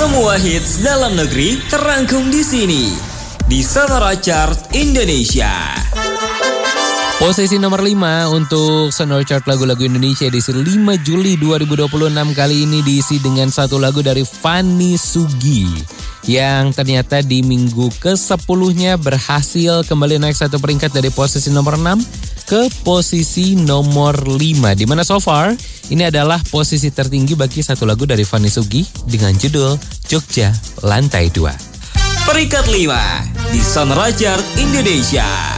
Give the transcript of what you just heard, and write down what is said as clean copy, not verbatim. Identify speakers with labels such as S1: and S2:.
S1: Semua hits dalam negeri terangkum di sini di Sonora Chart Indonesia.
S2: Posisi nomor 5 untuk Sonora Chart lagu-lagu Indonesia edisi 5 Juli 2026 kali ini diisi dengan satu lagu dari Fanny Sugi yang ternyata di minggu ke-10-nya berhasil kembali naik satu peringkat dari posisi nomor 6 ke posisi nomor 5. Di mana so far ini adalah posisi tertinggi bagi satu lagu dari Fanny Sugi dengan judul Jogja Lantai 2.
S1: Peringkat 5 di Sonora Chart Indonesia.